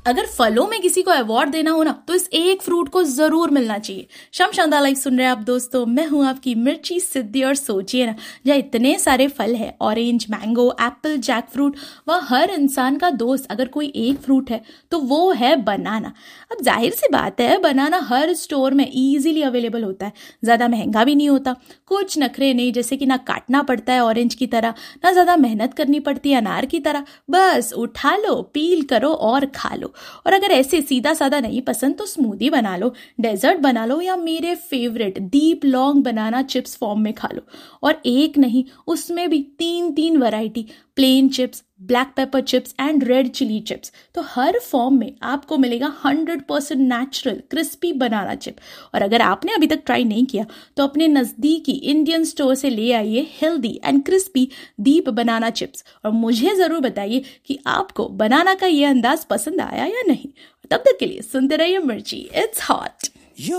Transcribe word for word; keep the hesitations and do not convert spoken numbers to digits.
अगर फलों में किसी को अवार्ड देना हो ना तो इस एक फ्रूट को जरूर मिलना चाहिए। शम शानदार लाइफ सुन रहे हैं आप दोस्तों, मैं हूं आपकी मिर्ची सिद्धि। और सोचिए ना, जहाँ इतने सारे फल है, orange, mango, Apple, Jack fruit, वह हर इंसान का दोस्त अगर कोई एक फ्रूट है तो वो है बनाना। अब जाहिर सी बात है, बनाना हर स्टोर में इजीली अवेलेबल होता है, ज्यादा महंगा भी नहीं होता, कुछ नखरे नहीं, जैसे कि ना काटना पड़ता है ऑरेंज की तरह, ना ज्यादा मेहनत करनी पड़ती है अनार की तरह, बस उठा लो, पील करो और खा लो। और अगर ऐसे सीधा साधा नहीं पसंद तो स्मूदी बना लो, डेजर्ट बना लो, या मेरे favourite deep long banana chips form में खा लो। और एक नहीं, उसमें भी तीन तीन variety, plane chips, black pepper chips and red chilli chips. तो हर फॉर्म में आपको मिलेगा हंड्रेड परसेंट नेचुरल क्रिस्पी बनाना चिप। और अगर आपने अभी तक ट्राई नहीं किया तो अपने नजदीकी इंडियन स्टोर से ले आइए healthy and crispy Deep banana chips, और मुझे जरूर बताइए कि आपको बनाना का ये अंदाज पसंद आया या नहीं। तब तक के लिए सुनते रहिए मिर्ची, इट्स हॉट।